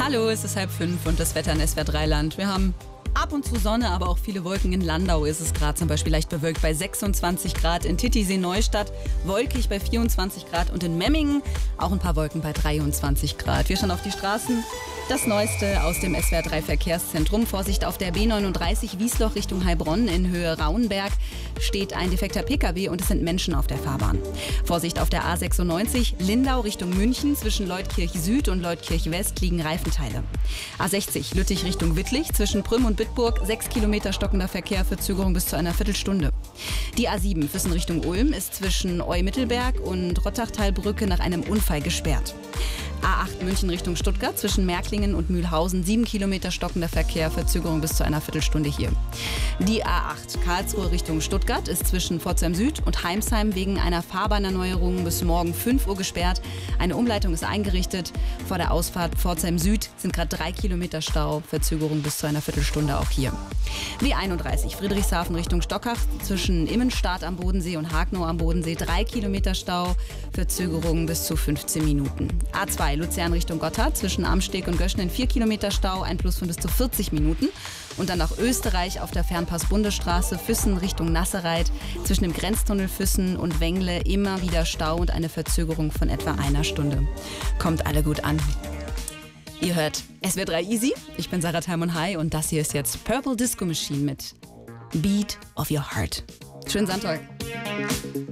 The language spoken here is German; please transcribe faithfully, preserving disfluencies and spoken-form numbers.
Hallo, es ist halb fünf und das Wetter in S W R drei Land. Wir haben ab und zu Sonne, aber auch viele Wolken. In Landau ist es gerade zum Beispiel leicht bewölkt bei sechsundzwanzig Grad, in Titisee-Neustadt wolkig bei vierundzwanzig Grad und in Memmingen auch ein paar Wolken bei dreiundzwanzig Grad. Wir schauen auf die Straßen. Das Neueste aus dem S W R drei Verkehrszentrum. Vorsicht auf der B neununddreißig Wiesloch Richtung Heilbronn in Höhe Rauenberg steht ein defekter Pkw und es sind Menschen auf der Fahrbahn. Vorsicht auf der A sechsundneunzig Lindau Richtung München. Zwischen Leutkirch Süd und Leutkirch West liegen Reifenteile. A sechzig Lüttich Richtung Wittlich. Zwischen Prüm und Bitburg sechs Kilometer stockender Verkehr, Verzögerung bis zu einer Viertelstunde. Die A sieben Füssen Richtung Ulm ist zwischen Eu-Mittelberg und Rottachtalbrücke nach einem Unfall gesperrt. A acht München Richtung Stuttgart zwischen Märklingen und Mühlhausen sieben Kilometer stockender Verkehr, Verzögerung bis zu einer Viertelstunde hier. Die A acht Karlsruhe Richtung Stuttgart ist zwischen Pforzheim Süd und Heimsheim wegen einer Fahrbahnerneuerung bis morgen fünf Uhr gesperrt. Eine Umleitung ist eingerichtet. Vor der Ausfahrt Pforzheim Süd sind gerade drei Kilometer Stau, Verzögerung bis zu einer Viertelstunde auch hier. W einunddreißig Friedrichshafen Richtung Stockach zwischen Immenstadt am Bodensee und Hagnow am Bodensee drei Kilometer Stau, Verzögerung bis zu fünfzehn Minuten. A zwei Luzern Richtung Gotthard zwischen Amsteg und Göschnen vier Kilometer Stau, ein Plus von bis zu vierzig Minuten. Und dann nach Österreich auf der Fernpass-Bundesstraße Füssen Richtung Nassereit zwischen dem Grenztunnel Füssen und Wengle immer wieder Stau und eine Verzögerung von etwa einer Stunde. Kommt alle gut an. Ihr hört S W R drei Easy. Ich bin Sarah Thalmon-Hay und das hier ist jetzt Purple Disco Machine mit Beat of Your Heart. Schönen Sonntag.